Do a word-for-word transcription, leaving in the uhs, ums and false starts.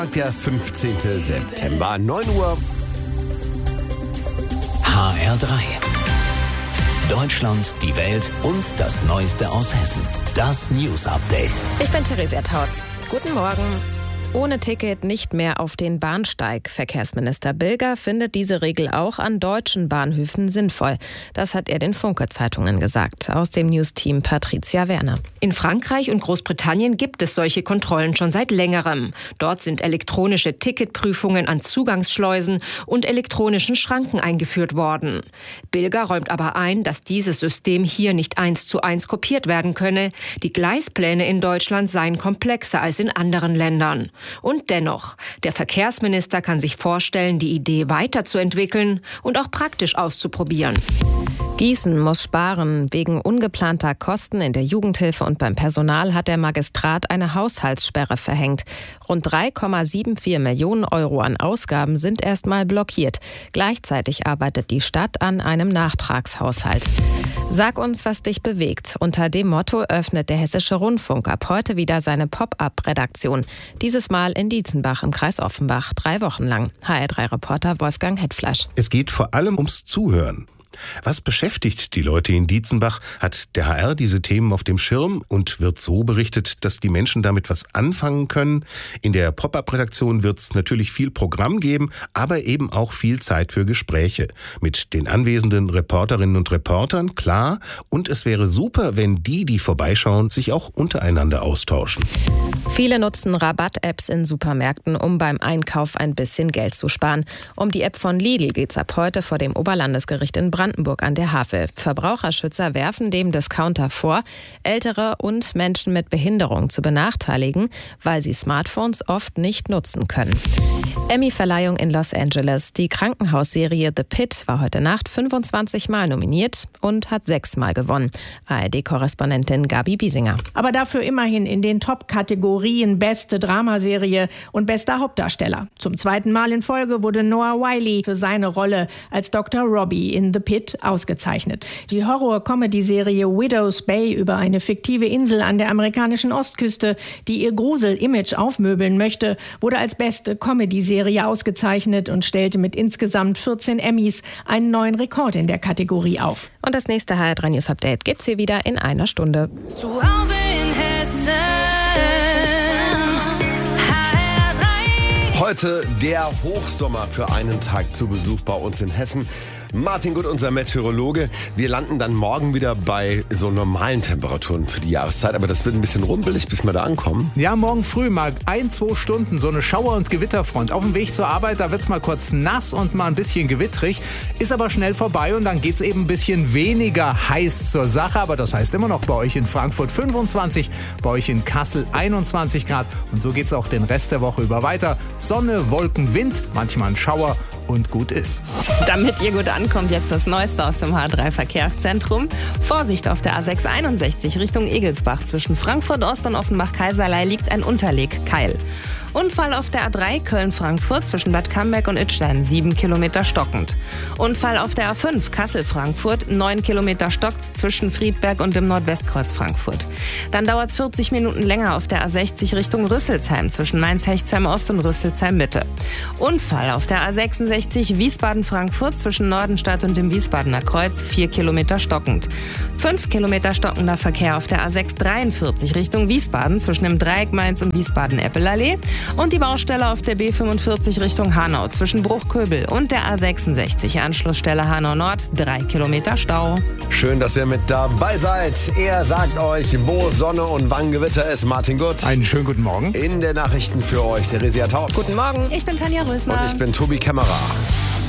Der fünfzehnten September, neun Uhr. H R drei. Deutschland, die Welt und das Neueste aus Hessen. Das News Update. Ich bin Theresia Tautz. Guten Morgen. Ohne Ticket nicht mehr auf den Bahnsteig. Verkehrsminister Bilger findet diese Regel auch an deutschen Bahnhöfen sinnvoll. Das hat er den Funke-Zeitungen gesagt. Aus dem News-Team Patricia Werner. In Frankreich und Großbritannien gibt es solche Kontrollen schon seit längerem. Dort sind elektronische Ticketprüfungen an Zugangsschleusen und elektronischen Schranken eingeführt worden. Bilger räumt aber ein, dass dieses System hier nicht eins zu eins kopiert werden könne. Die Gleispläne in Deutschland seien komplexer als in anderen Ländern. Und dennoch, der Verkehrsminister kann sich vorstellen, die Idee weiterzuentwickeln und auch praktisch auszuprobieren. Gießen muss sparen. Wegen ungeplanter Kosten in der Jugendhilfe und beim Personal hat der Magistrat eine Haushaltssperre verhängt. Rund drei Komma vierundsiebzig Millionen Euro an Ausgaben sind erstmal blockiert. Gleichzeitig arbeitet die Stadt an einem Nachtragshaushalt. Sag uns, was dich bewegt. Unter dem Motto öffnet der Hessische Rundfunk ab heute wieder seine Pop-up-Redaktion. Dieses Mal in Dietzenbach im Kreis Offenbach, drei Wochen lang. H R drei Reporter Wolfgang Hetflasch. Es geht vor allem ums Zuhören. Was beschäftigt die Leute in Dietzenbach? Hat der H R diese Themen auf dem Schirm und wird so berichtet, dass die Menschen damit was anfangen können? In der Pop-up-Redaktion wird es natürlich viel Programm geben, aber eben auch viel Zeit für Gespräche. Mit den anwesenden Reporterinnen und Reportern, klar. Und es wäre super, wenn die, die vorbeischauen, sich auch untereinander austauschen. Viele nutzen Rabatt-Apps in Supermärkten, um beim Einkauf ein bisschen Geld zu sparen. Um die App von Lidl geht's ab heute vor dem Oberlandesgericht in Brandenburg an der Havel. Verbraucherschützer werfen dem Discounter vor, Ältere und Menschen mit Behinderung zu benachteiligen, weil sie Smartphones oft nicht nutzen können. Emmy-Verleihung in Los Angeles. Die Krankenhausserie The Pitt war heute Nacht fünfundzwanzig Mal nominiert und hat sechs Mal gewonnen. A R D-Korrespondentin Gabi Biesinger. Aber dafür immerhin in den Top-Kategorien Beste Dramaserie und Bester Hauptdarsteller. Zum zweiten Mal in Folge wurde Noah Wyle für seine Rolle als Doktor Robbie in The Pitt ausgezeichnet. Die Horror-Comedy-Serie Widow's Bay über eine fiktive Insel an der amerikanischen Ostküste, die ihr Grusel-Image aufmöbeln möchte, wurde als beste Comedy-Serie ausgezeichnet und stellte mit insgesamt vierzehn Emmys einen neuen Rekord in der Kategorie auf. Und das nächste H R drei News Update gibt's hier wieder in einer Stunde. Zu Hause in Hessen. H R drei. Heute der Hochsommer für einen Tag zu Besuch bei uns in Hessen. Martin Gut, unser Meteorologe. Wir landen dann morgen wieder bei so normalen Temperaturen für die Jahreszeit. Aber das wird ein bisschen rumpelig, bis wir da ankommen. Ja, morgen früh mal ein, zwei Stunden so eine Schauer- und Gewitterfront. Auf dem Weg zur Arbeit, da wird's mal kurz nass und mal ein bisschen gewittrig. Ist aber schnell vorbei und dann geht's eben ein bisschen weniger heiß zur Sache. Aber das heißt immer noch bei euch in Frankfurt fünfundzwanzig, bei euch in Kassel einundzwanzig Grad. Und so geht's auch den Rest der Woche über weiter. Sonne, Wolken, Wind, manchmal ein Schauer und gut ist. Damit ihr gut ankommt, jetzt das Neueste aus dem H R drei Verkehrszentrum. Vorsicht auf der A sechs einundsechzig Richtung Egelsbach. Zwischen Frankfurt Ost und Offenbach-Kaiserlei liegt ein Unterlegkeil. Unfall auf der A drei Köln-Frankfurt zwischen Bad Camberg und Idstein, sieben Kilometer stockend. Unfall auf der A fünf Kassel-Frankfurt, neun Kilometer stockt zwischen Friedberg und dem Nordwestkreuz Frankfurt. Dann dauert es vierzig Minuten länger auf der A sechzig Richtung Rüsselsheim zwischen Mainz-Hechtsheim Ost und Rüsselsheim Mitte. Unfall auf der A sechsundsechzig Wiesbaden-Frankfurt zwischen Nordenstadt und dem Wiesbadener Kreuz, vier Kilometer stockend. fünf Kilometer stockender Verkehr auf der A sechs dreiundvierzig Richtung Wiesbaden zwischen dem Dreieck Mainz und Wiesbaden-Eppelallee. Und die Baustelle auf der B fünfundvierzig Richtung Hanau zwischen Bruchköbel und der A sechsundsechzig, Anschlussstelle Hanau Nord, drei Kilometer Stau. Schön, dass ihr mit dabei seid. Er sagt euch, wo Sonne und wann Gewitter ist. Martin Gut. Einen schönen guten Morgen. In der Nachrichten für euch, Theresia Tautz. Guten Morgen. Ich bin Tanja Rösner. Und ich bin Tobi Kämmerer.